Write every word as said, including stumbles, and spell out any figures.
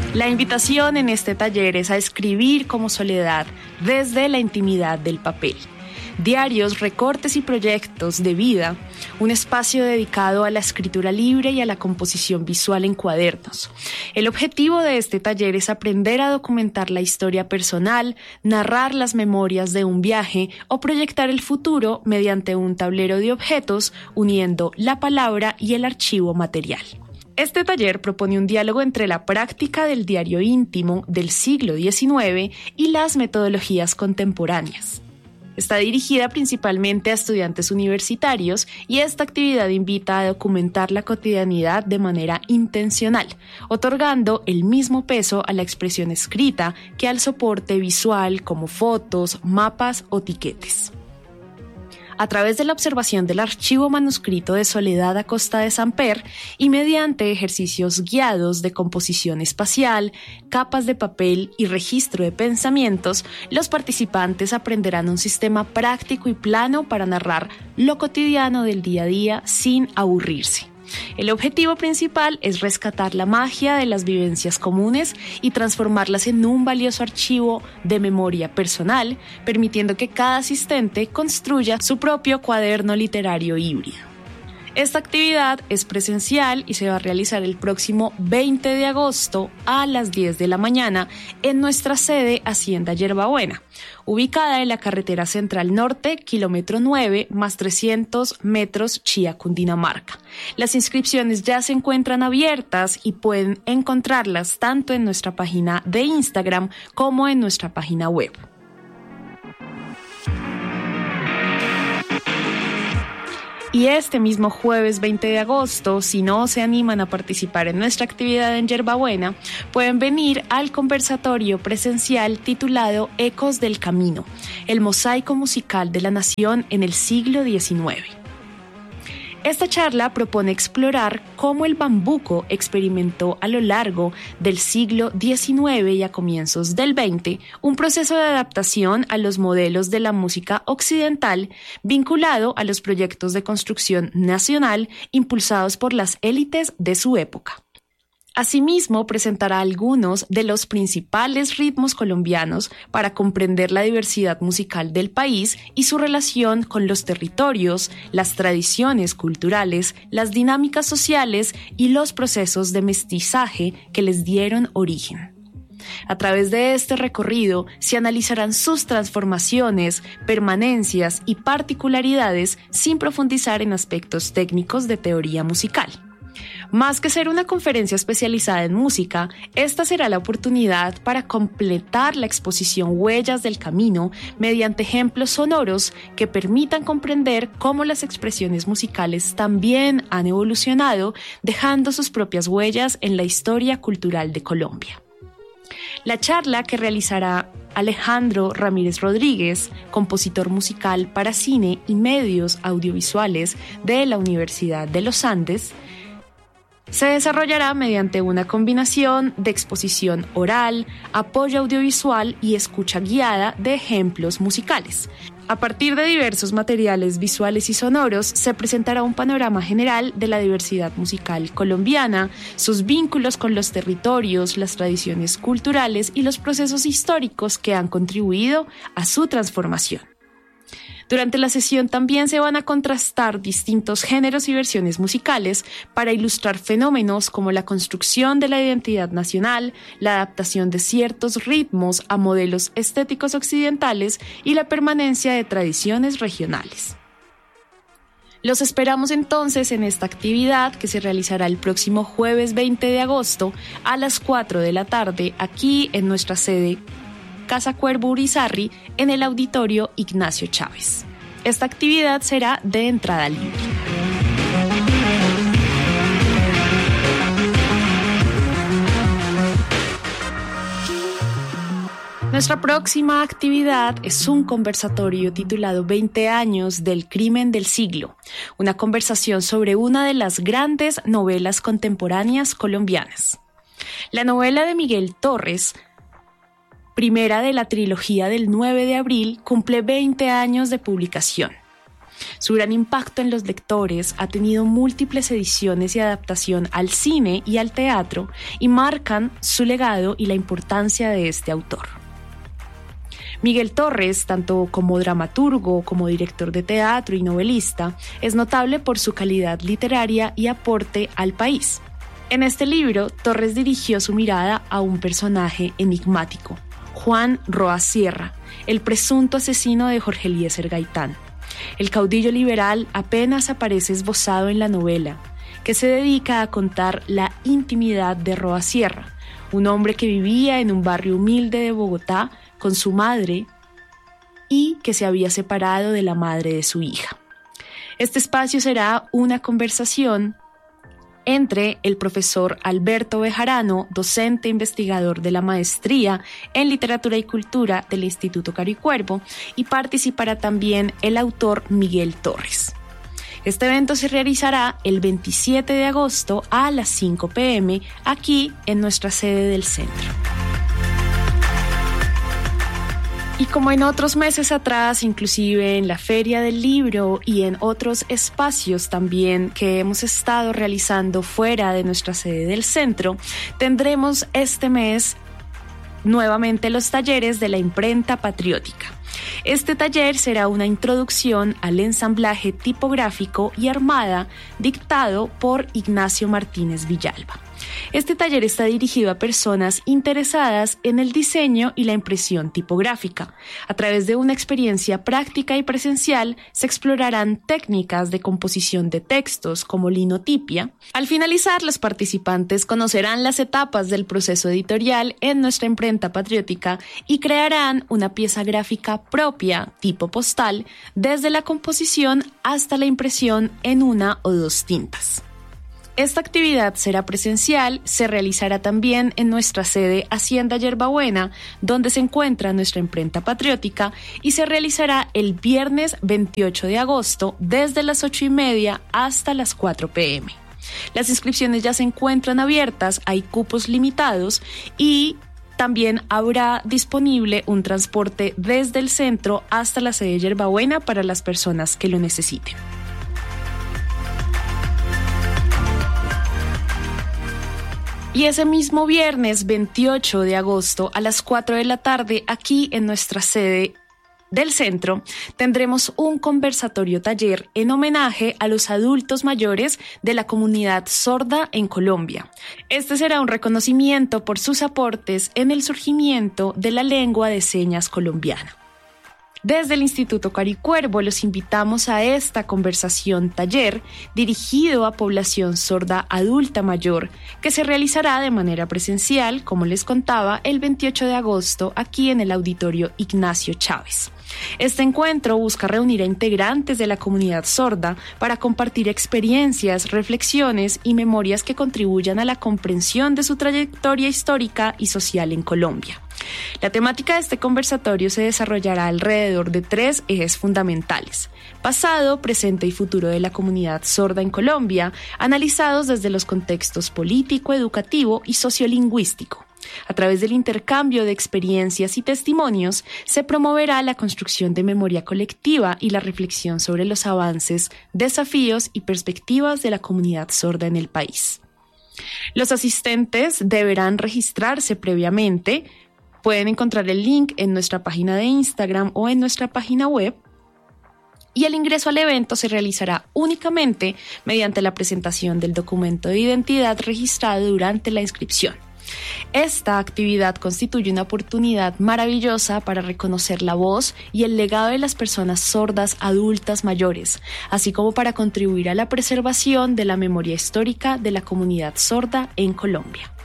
La invitación en este taller es a escribir como soledad desde la intimidad del papel. Diarios, recortes y proyectos de vida, un espacio dedicado a la escritura libre y a la composición visual en cuadernos. El objetivo de este taller es aprender a documentar la historia personal, narrar las memorias de un viaje o proyectar el futuro mediante un tablero de objetos uniendo la palabra y el archivo material. Este taller propone un diálogo entre la práctica del diario íntimo del siglo diecinueve y las metodologías contemporáneas. Está dirigida principalmente a estudiantes universitarios y esta actividad invita a documentar la cotidianidad de manera intencional, otorgando el mismo peso a la expresión escrita que al soporte visual como fotos, mapas o tiquetes. A través de la observación del archivo manuscrito de Soledad Acosta de Samper y mediante ejercicios guiados de composición espacial, capas de papel y registro de pensamientos, los participantes aprenderán un sistema práctico y plano para narrar lo cotidiano del día a día sin aburrirse. El objetivo principal es rescatar la magia de las vivencias comunes y transformarlas en un valioso archivo de memoria personal, permitiendo que cada asistente construya su propio cuaderno literario híbrido. Esta actividad es presencial y se va a realizar el próximo veinte de agosto a las diez de la mañana en nuestra sede Hacienda Yerbabuena, ubicada en la carretera Central Norte, kilómetro nueve, más trescientos metros, Chía, Cundinamarca. Las inscripciones ya se encuentran abiertas y pueden encontrarlas tanto en nuestra página de Instagram como en nuestra página web. Y este mismo jueves veinte de agosto, si no se animan a participar en nuestra actividad en Yerbabuena, pueden venir al conversatorio presencial titulado Ecos del Camino, el mosaico musical de la nación en el siglo diecinueve. Esta charla propone explorar cómo el bambuco experimentó a lo largo del siglo diecinueve y a comienzos del veinte un proceso de adaptación a los modelos de la música occidental vinculado a los proyectos de construcción nacional impulsados por las élites de su época. Asimismo, presentará algunos de los principales ritmos colombianos para comprender la diversidad musical del país y su relación con los territorios, las tradiciones culturales, las dinámicas sociales y los procesos de mestizaje que les dieron origen. A través de este recorrido se analizarán sus transformaciones, permanencias y particularidades sin profundizar en aspectos técnicos de teoría musical. Más que ser una conferencia especializada en música, esta será la oportunidad para completar la exposición Huellas del Camino mediante ejemplos sonoros que permitan comprender cómo las expresiones musicales también han evolucionado, dejando sus propias huellas en la historia cultural de Colombia. La charla que realizará Alejandro Ramírez Rodríguez, compositor musical para cine y medios audiovisuales de la Universidad de los Andes, se desarrollará mediante una combinación de exposición oral, apoyo audiovisual y escucha guiada de ejemplos musicales. A partir de diversos materiales visuales y sonoros, se presentará un panorama general de la diversidad musical colombiana, sus vínculos con los territorios, las tradiciones culturales y los procesos históricos que han contribuido a su transformación. Durante la sesión también se van a contrastar distintos géneros y versiones musicales para ilustrar fenómenos como la construcción de la identidad nacional, la adaptación de ciertos ritmos a modelos estéticos occidentales y la permanencia de tradiciones regionales. Los esperamos entonces en esta actividad que se realizará el próximo jueves veinte de agosto a las cuatro de la tarde aquí en nuestra sede Casa Cuervo Urizarry en el Auditorio Ignacio Chávez. Esta actividad será de entrada libre. Nuestra próxima actividad es un conversatorio titulado veinte años del crimen del siglo, una conversación sobre una de las grandes novelas contemporáneas colombianas. La novela de Miguel Torres, primera de la trilogía del nueve de abril, cumple veinte años de publicación. Su gran impacto en los lectores ha tenido múltiples ediciones y adaptación al cine y al teatro y marcan su legado y la importancia de este autor. Miguel Torres, tanto como dramaturgo, como director de teatro y novelista, es notable por su calidad literaria y aporte al país. En este libro, Torres dirigió su mirada a un personaje enigmático, Juan Roa Sierra, el presunto asesino de Jorge Eliezer Gaitán. El caudillo liberal apenas aparece esbozado en la novela, que se dedica a contar la intimidad de Roa Sierra, un hombre que vivía en un barrio humilde de Bogotá con su madre y que se había separado de la madre de su hija. Este espacio será una conversación entre el profesor Alberto Bejarano, docente e investigador de la maestría en Literatura y Cultura del Instituto Caricuervo, y participará también el autor Miguel Torres. Este evento se realizará el veintisiete de agosto a las cinco pe eme aquí en nuestra sede del centro. Y como en otros meses atrás, inclusive en la Feria del Libro y en otros espacios también que hemos estado realizando fuera de nuestra sede del centro, tendremos este mes nuevamente los talleres de la imprenta patriótica. Este taller será una introducción al ensamblaje tipográfico y armada dictado por Ignacio Martínez Villalba. Este taller está dirigido a personas interesadas en el diseño y la impresión tipográfica. A través de una experiencia práctica y presencial se explorarán técnicas de composición de textos como linotipia. Al finalizar, los participantes conocerán las etapas del proceso editorial en nuestra imprenta patriótica y crearán una pieza gráfica propia, tipo postal, desde la composición hasta la impresión en una o dos tintas. Esta actividad será presencial, se realizará también en nuestra sede Hacienda Yerbabuena, donde se encuentra nuestra imprenta patriótica, y se realizará el viernes veintiocho de agosto desde las ocho y media hasta las cuatro pe eme. Las inscripciones ya se encuentran abiertas, hay cupos limitados y también habrá disponible un transporte desde el centro hasta la sede Yerbabuena para las personas que lo necesiten. Y ese mismo viernes veintiocho de agosto a las cuatro de la tarde, aquí en nuestra sede del centro, tendremos un conversatorio taller en homenaje a los adultos mayores de la comunidad sorda en Colombia. Este será un reconocimiento por sus aportes en el surgimiento de la lengua de señas colombiana. Desde el Instituto Caricuervo los invitamos a esta conversación taller dirigido a población sorda adulta mayor que se realizará de manera presencial, como les contaba, el veintiocho de agosto aquí en el Auditorio Ignacio Chávez. Este encuentro busca reunir a integrantes de la comunidad sorda para compartir experiencias, reflexiones y memorias que contribuyan a la comprensión de su trayectoria histórica y social en Colombia. La temática de este conversatorio se desarrollará alrededor de tres ejes fundamentales: pasado, presente y futuro de la comunidad sorda en Colombia, analizados desde los contextos político, educativo y sociolingüístico. A través del intercambio de experiencias y testimonios, se promoverá la construcción de memoria colectiva y la reflexión sobre los avances, desafíos y perspectivas de la comunidad sorda en el país. Los asistentes deberán registrarse previamente. Pueden encontrar el link en nuestra página de Instagram o en nuestra página web. Y el ingreso al evento se realizará únicamente mediante la presentación del documento de identidad registrado durante la inscripción. Esta actividad constituye una oportunidad maravillosa para reconocer la voz y el legado de las personas sordas adultas mayores, así como para contribuir a la preservación de la memoria histórica de la comunidad sorda en Colombia.